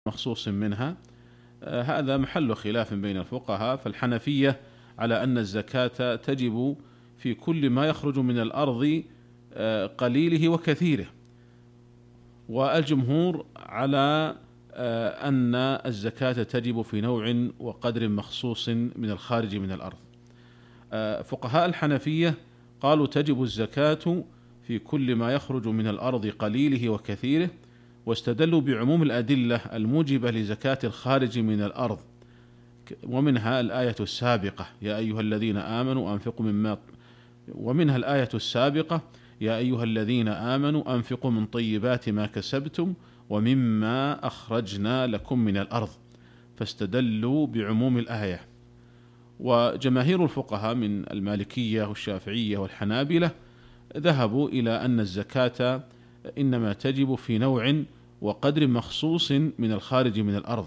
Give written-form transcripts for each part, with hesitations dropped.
مخصوص منها. هذا محل خلاف بين الفقهاء، فالحنفية على أن الزكاة تجب في كل ما يخرج من الأرض قليله وكثيره، والجمهور على أن الزكاة تجب في نوع وقدر مخصوص من الخارج من الأرض. فقهاء الحنفية قالوا تجب الزكاة في كل ما يخرج من الأرض قليله وكثيره، واستدلوا بعموم الأدلة الموجبة لزكاة الخارج من الأرض، ومنها الآية السابقة يا أيها الذين آمنوا أنفقوا مما، ومنها الآية السابقة يا أيها الذين آمنوا أنفقوا من طيبات ما كسبتم ومما أخرجنا لكم من الأرض، فاستدلوا بعموم الآية. وجماهير الفقهاء من المالكية والشافعية والحنابلة ذهبوا إلى أن الزكاة إنما تجب في نوع وقدر مخصوص من الخارج من الأرض،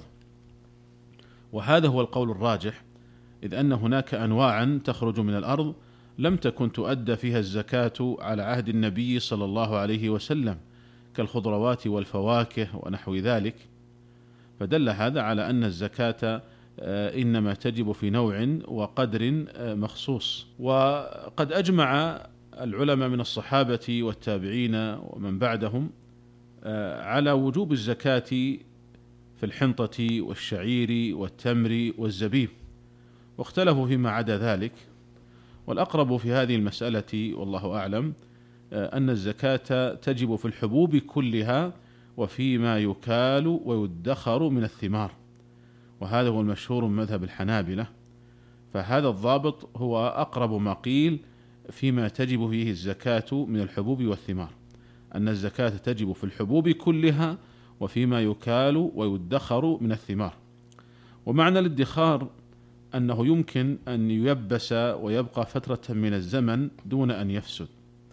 وهذا هو القول الراجح، إذ أن هناك أنواعا تخرج من الأرض لم تكن تؤدى فيها الزكاة على عهد النبي صلى الله عليه وسلم، كالخضروات والفواكه ونحو ذلك، فدل هذا على أن الزكاة إنما تجب في نوع وقدر مخصوص. وقد أجمع العلماء من الصحابة والتابعين ومن بعدهم على وجوب الزكاة في الحنطة والشعير والتمر والزبيب، واختلفوا فيما عدا ذلك، والأقرب في هذه المسألة والله أعلم أن الزكاة تجب في الحبوب كلها وفيما يكال ويدخر من الثمار، وهذا هو المشهور من مذهب الحنابلة، فهذا الضابط هو أقرب ما قيل فيما تجب فيه الزكاة من الحبوب والثمار، أن الزكاة تجب في الحبوب كلها وفيما يكال ويدخر من الثمار. ومعنى الادخار أنه يمكن أن ييبس ويبقى فترة من الزمن دون أن يفسد،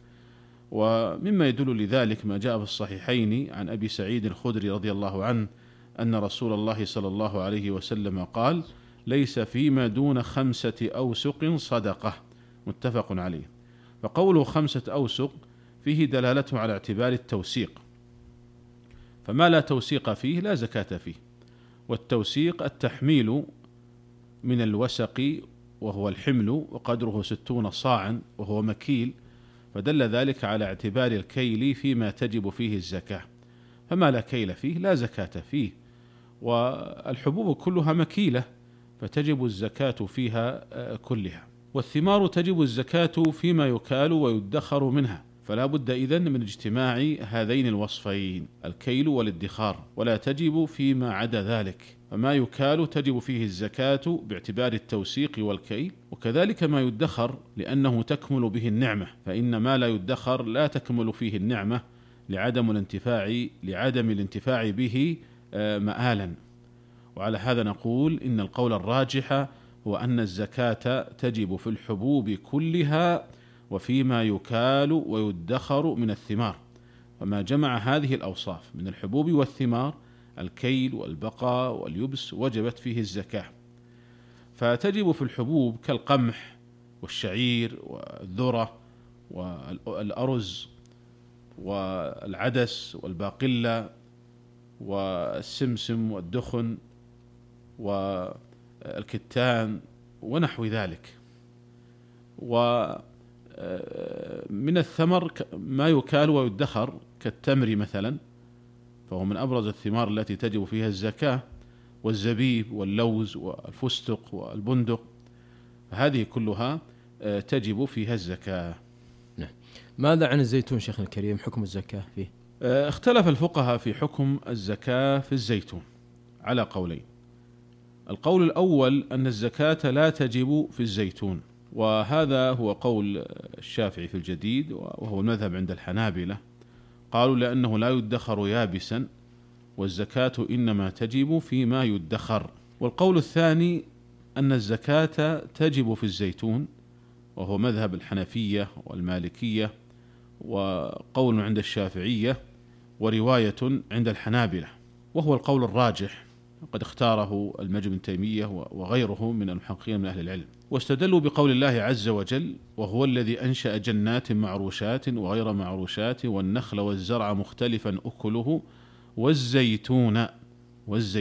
ومما يدل لذلك ما جاء في الصحيحين عن أبي سعيد الخدري رضي الله عنه أن رسول الله صلى الله عليه وسلم قال ليس فيما دون 5 أوسق صدقة، متفق عليه. فقوله 5 أوسق فيه دلالة على اعتبار التوسيق، فما لا توسيق فيه لا زكاة فيه، والتوسيق التحميل من الوسق وهو الحمل وقدره 60 صاعا وهو مكيل، فدل ذلك على اعتبار الكيل فيما تجب فيه الزكاة، فما لا كيل فيه لا زكاة فيه، والحبوب كلها مكيلة فتجب الزكاة فيها كلها. والثمار تجب الزكاة فيما يكال ويدخر منها، فلا بد إذن من اجتماع هذين الوصفين الكيل والادخار، ولا تجب فيما عدا ذلك، فما يكال تجب فيه الزكاة باعتبار التوسيق والكيل، وكذلك ما يدخر لأنه تكمل به النعمة، فإن ما لا يدخر لا تكمل فيه النعمة لعدم الانتفاع به مآلا. وعلى هذا نقول إن القول الراجح هو أن الزكاة تجب في الحبوب كلها وفيما يكال ويدخر من الثمار، وما جمع هذه الأوصاف من الحبوب والثمار الكيل والبقاء واليبس وجبت فيه الزكاة. فتجب في الحبوب كالقمح والشعير والذرة والأرز والعدس والباقلة والسمسم والدخن والكتان ونحو ذلك. ومن الثمر ما يكال ويدخر كالتمر مثلا، فهو من أبرز الثمار التي تجب فيها الزكاة، والزبيب واللوز والفستق والبندق، هذه كلها تجب فيها الزكاة. ماذا عن الزيتون شيخنا الكريم، حكم الزكاة فيه؟ اختلف الفقهاء في حكم الزكاة في الزيتون على قولين. القول الأول أن الزكاة لا تجب في الزيتون، وهذا هو قول الشافعي في الجديد، وهو المذهب عند الحنابلة، قالوا لأنه لا يدخر يابسا والزكاة إنما تجب فيما يدخر. والقول الثاني أن الزكاة تجب في الزيتون، وهو مذهب الحنفية والمالكية، وقول عند الشافعية، ورواية عند الحنابلة، وهو القول الراجح، قد اختاره المجد بن تيمية وغيره من المحققين من أهل العلم. واستدلوا بقول الله عز وجل وهو الذي أنشأ جنات معروشات وغير معروشات والنخل والزرع مختلفا أكله والزيتون والزيتون.